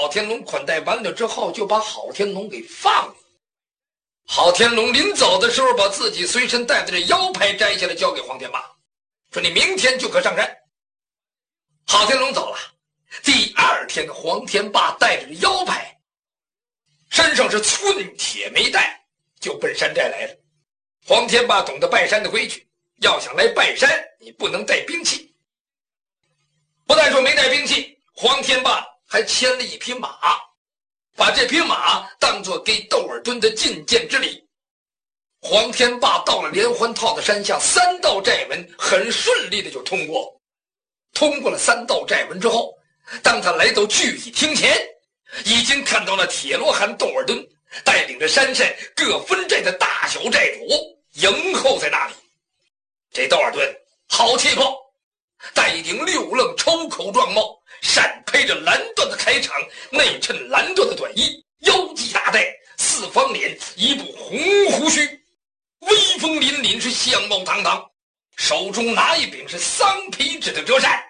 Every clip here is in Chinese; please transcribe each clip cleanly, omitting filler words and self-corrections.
郝天龙款待完了之后，就把郝天龙给放了。郝天龙临走的时候，把自己随身带的这腰牌摘下来，交给黄天霸，说：“你明天就可上山。”郝天龙走了。第二天，黄天霸带着腰牌，身上是寸铁没带，就奔山寨来了。黄天霸懂得拜山的规矩，要想来拜山，你不能带兵器。不但说没带兵器，黄天霸还牵了一匹马，把这匹马当作给窦尔敦的觐见之礼。黄天霸到了连环套的山下，3道寨文很顺利的就通过。通过了3道寨文之后，当他来到聚义厅前，已经看到了铁罗汉窦尔敦带领着山上各分寨的大小寨主迎候在那里。这窦尔敦好气魄，戴一顶6愣抽口状帽，闪披着蓝缎的开场，内衬蓝缎的短衣，腰系大带，4方脸，一部红胡须，威风凛凛，是相貌堂堂，手中拿一柄是桑皮制的折扇。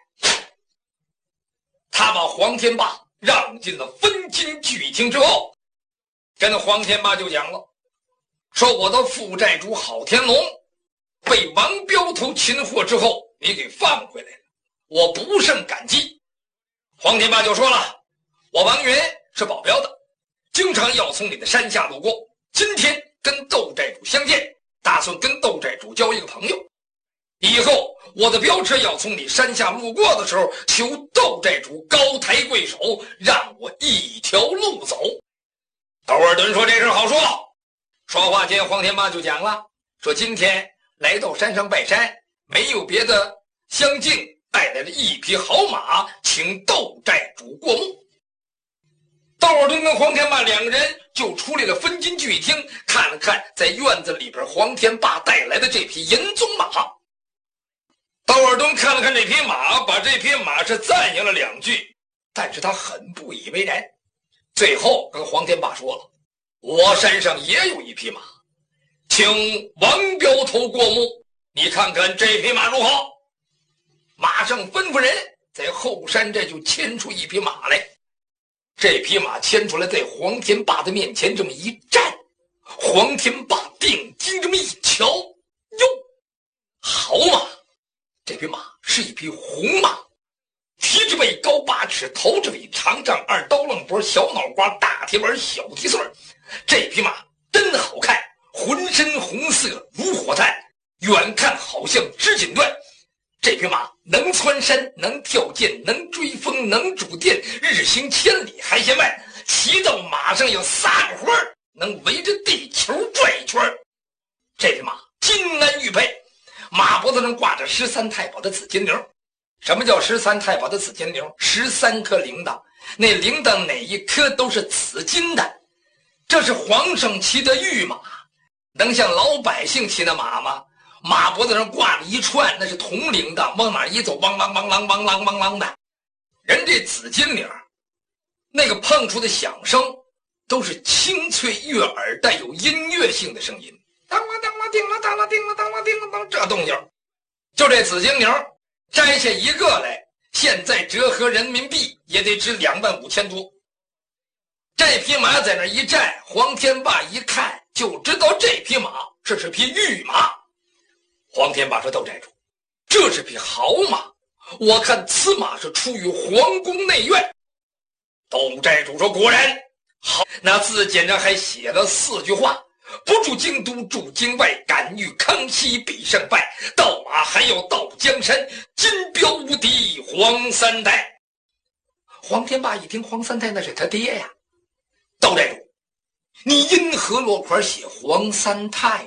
他把黄天霸让进了分金聚义厅之后，跟黄天霸就讲了，说我的副寨主郝天龙被王镖头擒获之后，你给放回来了，我不胜感激。黄天霸就说了，我王云是保镖的，经常要从你的山下路过，今天跟窦寨主相见，打算跟窦寨主交一个朋友，以后我的镖车要从你山下路过的时候，求窦寨主高抬贵手，让我一条路走。窦尔敦说这事好说。说话间，黄天霸就讲了，说今天来到山上拜山，没有别的相敬，带来了一匹好马，请窦寨主过目。窦尔敦跟黄天霸2个人就出来了分金聚义厅，看了看在院子里边黄天霸带来的这匹银鬃马。窦尔敦看了看这匹马，把这匹马是赞扬了2句，但是他很不以为然。最后跟黄天霸说了，我山上也有一匹马，请王镖头过目，你看看这匹马如何？马上吩咐人在后山寨就牵出一匹马来。这匹马牵出来，在黄天霸的面前这么一站，黄天霸定睛这么一瞧，哟，好马！这匹马是一匹红马，蹄之背高8尺，头之尾长丈，2刀愣脖，小脑瓜，大铁碗，小蹄穗。这匹马真好看，浑身红色如火炭，远看好像织锦缎。这匹马能蹿山，能跳涧，能追风，能煮电，日行千里还嫌慢，骑到马上要撒个欢，能围着地球转一圈。这匹马金鞍玉佩，马脖子上挂着13太保的紫金铃。什么叫13太保的紫金铃？13颗铃铛，那铃铛哪一颗都是紫金的。这是皇上骑的御马，能像老百姓骑的马吗？马脖子上挂着一串，那是铜铃铛，往哪一走，汪啷汪啷汪啷汪啷的。人这紫金铃，那个碰出的响声都是清脆悦耳，带有音乐性的声音，当啷当啷叮啷当啷叮啷当啷叮啷当，这动静。就这紫金铃摘下一个来，现在折合人民币也得值25000多。这匹马在那一站，黄天霸一看就知道这匹马这是匹御马。黄天霸说，窦寨主，这是匹好马，我看此马是出于皇宫内院。窦寨主说，果然好，那字简上还写了4句话，不住京都住京外，敢与康熙比胜败，盗马还要盗江山，金标无敌黄3代。黄天霸一听黄3代那是他爹呀。窦寨主，你因何落款写黄3太？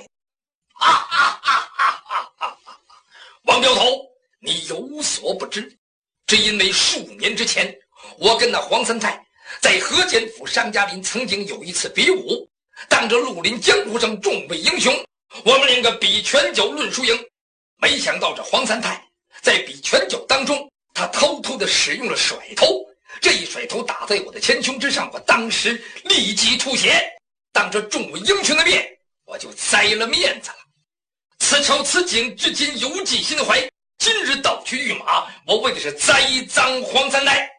王镖头，你有所不知，只因为数年之前，我跟那黄3太在河间府商家林曾经有一次比武，当着绿林江湖上众位英雄，我们2个比拳脚论输赢。没想到这黄3太在比拳脚当中，他偷偷的使用了甩头，这一甩头打在我的前胸之上，我当时立即吐血，当着众位英雄的面，我就栽了面子了。此仇此景，至今犹记心怀。今日盗取御马，我为的是栽赃黄3代。